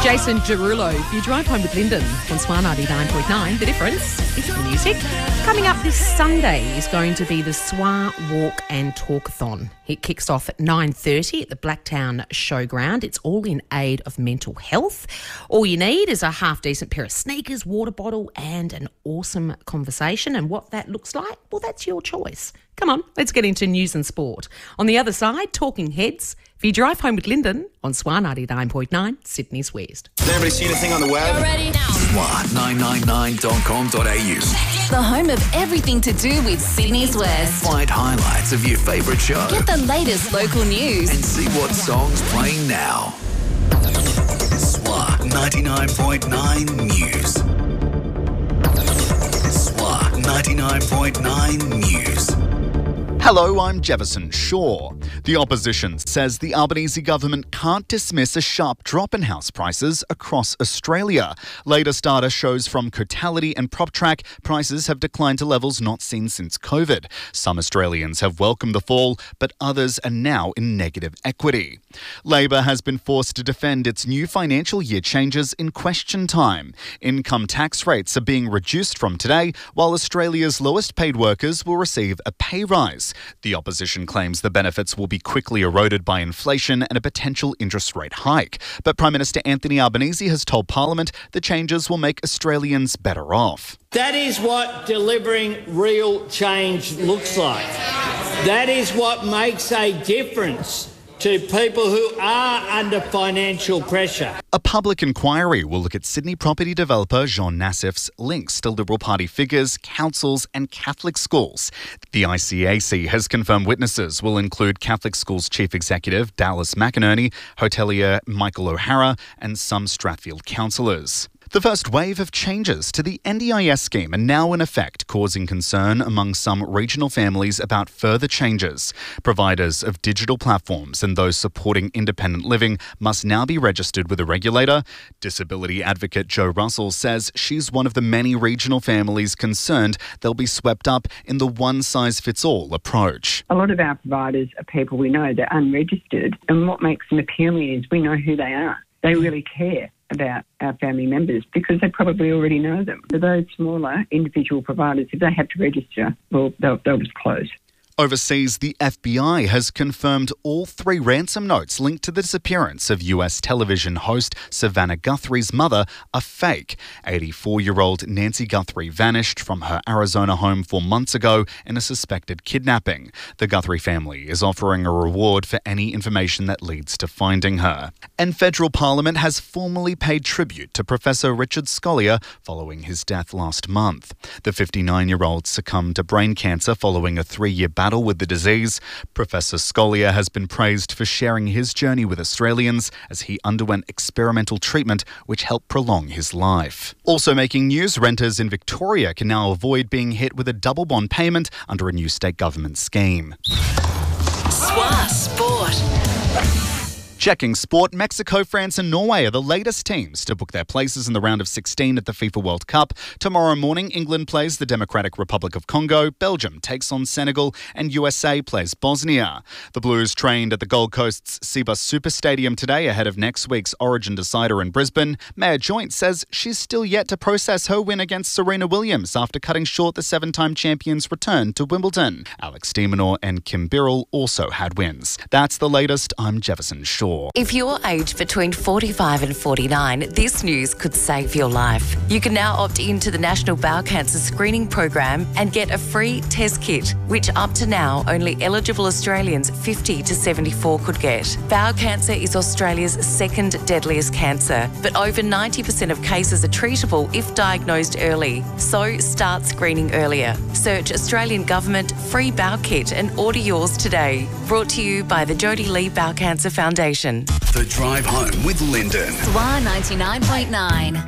Jason Derulo. If you drive home with Lyndon on SWAR 99.9, the difference is the music. Coming up this Sunday is going to be the SWAR Walk and Talkathon. It kicks off at 9:30 at the Blacktown Showground. It's all in aid of mental health. All you need is a half-decent pair of sneakers, water bottle and an awesome conversation. And what that looks like, well, that's your choice. Come on, let's get into news and sport. On the other side, Talking Heads. If you drive home with Lyndon on SWAR 99.9, Sydney's West. Has anybody seen anything on the web? You're ready now. SWAR999.com.au. The home of everything to do with Sydney's West. Find highlights of your favourite show. Get the latest local news. And see what songs playing now. SWAR 99.9 News. SWAR 99.9 News. Hello, I'm Jefferson Shaw. The opposition says the Albanese government can't dismiss a sharp drop in house prices across Australia. Latest data shows from Cotality and PropTrack prices have declined to levels not seen since COVID. Some Australians have welcomed the fall, but others are now in negative equity. Labor has been forced to defend its new financial year changes in question time. Income tax rates are being reduced from today, while Australia's lowest paid workers will receive a pay rise. The opposition claims the benefits will be quickly eroded by inflation and a potential interest rate hike. But Prime Minister Anthony Albanese has told Parliament the changes will make Australians better off. That is what delivering real change looks like. That is what makes a difference to people who are under financial pressure. A public inquiry will look at Sydney property developer Jean Nassif's links to Liberal Party figures, councils and Catholic schools. The ICAC has confirmed witnesses will include Catholic Schools Chief Executive Dallas McInerney, hotelier Michael O'Hara and some Strathfield councillors. The first wave of changes to the NDIS scheme are now in effect, causing concern among some regional families about further changes. Providers of digital platforms and those supporting independent living must now be registered with a regulator. Disability advocate Jo Russell says she's one of the many regional families concerned they'll be swept up in the one-size-fits-all approach. A lot of our providers are people we know, they're unregistered, and what makes them appealing is we know who they are. They really care about our family members because they probably already know them. For those smaller individual providers, if they have to register, well, they'll just close. Overseas, the FBI has confirmed all 3 ransom notes linked to the disappearance of US television host Savannah Guthrie's mother are fake. 84-year-old Nancy Guthrie vanished from her Arizona home 4 months ago in a suspected kidnapping. The Guthrie family is offering a reward for any information that leads to finding her. And federal parliament has formally paid tribute to Professor Richard Scolyer following his death last month. The 59-year-old succumbed to brain cancer following a 3-year battle with the disease. Professor Scolyer has been praised for sharing his journey with Australians as he underwent experimental treatment which helped prolong his life. Also making news, renters in Victoria can now avoid being hit with a double bond payment under a new state government scheme. SWAR Sport. Checking sport, Mexico, France and Norway are the latest teams to book their places in the round of 16 at the FIFA World Cup. Tomorrow morning, England plays the Democratic Republic of Congo, Belgium takes on Senegal and USA plays Bosnia. The Blues trained at the Gold Coast's Cbus Super Stadium today ahead of next week's Origin decider in Brisbane. Maya Joint says she's still yet to process her win against Serena Williams after cutting short the 7-time champion's return to Wimbledon. Alex de Minaur and Kim Birrell also had wins. That's the latest. I'm Jefferson Shaw. If you're aged between 45 and 49, this news could save your life. You can now opt into the National Bowel Cancer Screening Program and get a free test kit, which up to now only eligible Australians 50 to 74 could get. Bowel cancer is Australia's second deadliest cancer, but over 90% of cases are treatable if diagnosed early. So start screening earlier. Search Australian Government Free Bowel Kit and order yours today. Brought to you by the Jodie Lee Bowel Cancer Foundation. The Drive Home with Lyndon. SWAR 99.9.